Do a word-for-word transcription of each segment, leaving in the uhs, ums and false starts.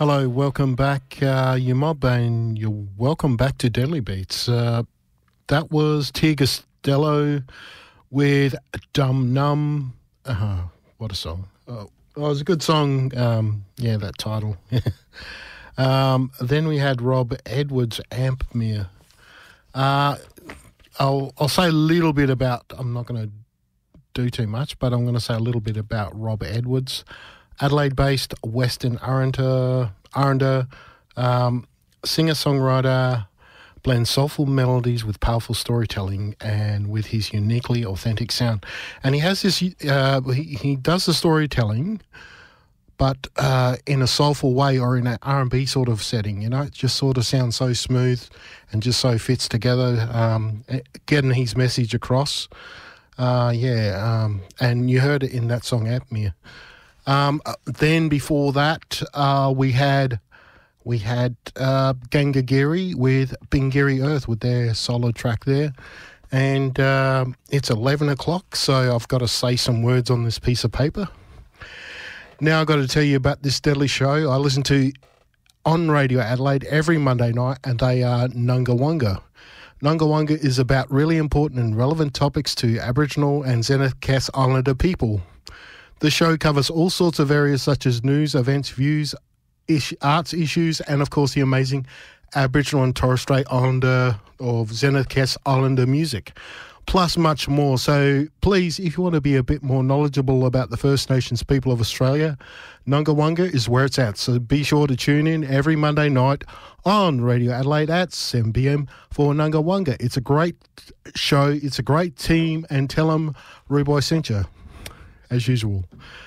Hello, welcome back, uh, you mob, and you're welcome back to Deadly Beats. Uh, that was Tia Costello with Dum Num. Uh, what a song. Oh, oh, it was a good song. Um, yeah, that title. um, then we had Rob Edwards, Ampmere. Uh, I'll, I'll say a little bit about, I'm not going to do too much, but I'm going to say a little bit about Rob Edwards. Adelaide-based Western Arrender, Arrender um, singer-songwriter, blends soulful melodies with powerful storytelling and with his uniquely authentic sound. And he has this, uh, he, he does the storytelling, but uh, in a soulful way or in an R and B sort of setting, you know, it just sort of sounds so smooth and just so fits together, um, getting his message across. Uh, yeah, um, and you heard it in that song, Ampmere. Um, then before that, uh, we had we had uh, Gangagiri with Bingiri Earth with their solo track there, and um, it's eleven o'clock, so I've got to say some words on this piece of paper. Now I've got to tell you about this deadly show I listen to on Radio Adelaide every Monday night, and they are Nungawanga. Nungawanga is about really important and relevant topics to Aboriginal and Zenith Cass Islander people. The show covers all sorts of areas such as news, events, views, ish, arts issues, and of course the amazing Aboriginal and Torres Strait Islander or Zenith Cass Islander music, plus much more. So please, if you want to be a bit more knowledgeable about the First Nations people of Australia, Nungawanga is where it's at. So be sure to tune in every Monday night on Radio Adelaide at seven p m for Nungawanga. It's a great show, it's a great team, and tell them Ruboy sent you, as usual.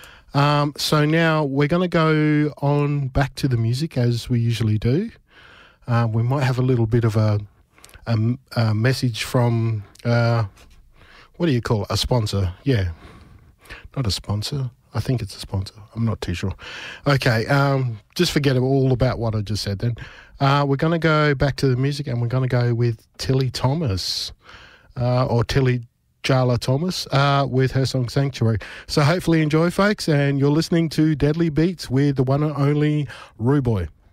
Um, so now we're going to go on back to the music as we usually do. Um, we might have a little bit of a, a, a message from, uh, what do you call it, a sponsor? Yeah, not a sponsor. I think it's a sponsor. I'm not too sure. Okay, um, just forget all about what I just said then. Uh, we're going to go back to the music, and we're going to go with Tilly Thomas, uh, or Tilly Jala Thomas, uh, with her song Sanctuary. So hopefully enjoy, folks, and you're listening to Deadly Beats with the one and only Ruboy.